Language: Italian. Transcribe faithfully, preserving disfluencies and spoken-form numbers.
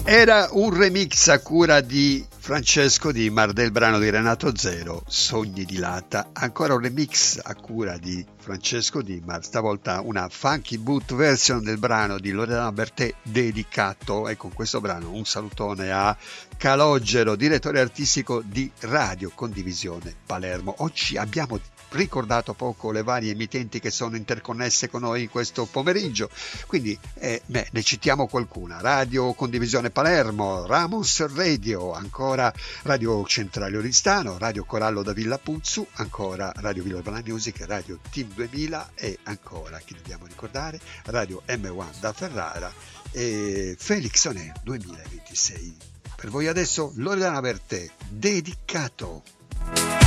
Era un remix a cura di Francesco Di Mar del brano di Renato Zero, Sogni di Latta. Ancora un remix a cura di Francesco Di Mar, stavolta una funky boot version del brano di Loredana Bertè, Dedicato. E con questo brano un salutone a Calogero, direttore artistico di Radio Condivisione Palermo. Oggi abbiamo ricordato poco le varie emittenti che sono interconnesse con noi in questo pomeriggio, quindi eh, beh, ne citiamo qualcuna: Radio Condivisione Palermo, Ramos Radio, ancora Radio Centrale Oristano, Radio Corallo da Villa Puzzu, ancora Radio Villa Urbana Music, Radio Team duemila e ancora, chi dobbiamo ricordare, Radio M uno da Ferrara e Felix On Air duemilaventisei. Per voi adesso Loredana Bertè, Dedicato.